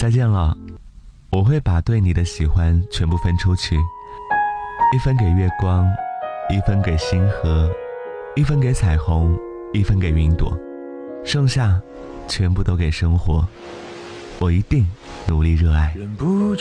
再见了，我会把对你的喜欢全部分出去，1分给月光，1分给星河，1分给彩虹，1分给云朵，剩下全部都给生活。我一定努力热爱。 忍不